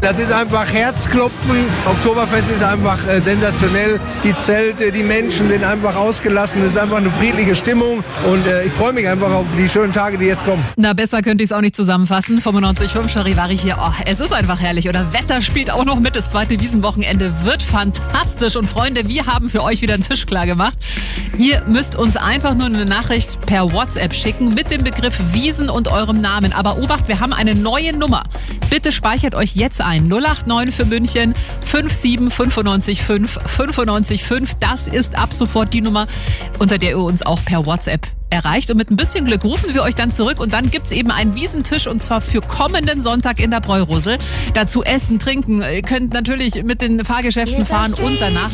Das ist einfach Herzklopfen. Oktoberfest ist einfach sensationell. Die Zelte, die Menschen sind einfach ausgelassen. Es ist einfach eine friedliche Stimmung. Und ich freue mich einfach auf die schönen Tage, die jetzt kommen. Na, besser könnte ich es auch nicht zusammenfassen. 95.5 Charivari hier. Oh, es ist einfach herrlich. Oder Wetter spielt auch noch mit. Das zweite Wiesenwochenende wird fantastisch. Und Freunde, wir haben für euch wieder einen Tisch klar gemacht. Ihr müsst uns einfach nur eine Nachricht per WhatsApp schicken mit dem Begriff Wiesen und eurem Namen. Aber Obacht, wir haben eine neue Nummer. Bitte speichert euch jetzt ein. 089 für München 57 95 5 95 5. Das ist ab sofort die Nummer, unter der ihr uns auch per WhatsApp erreicht. Und mit ein bisschen Glück rufen wir euch dann zurück und dann gibt's eben einen Wiesentisch und zwar für kommenden Sonntag in der Bräurosel. Dazu essen, trinken. Ihr könnt natürlich mit den Fahrgeschäften fahren und danach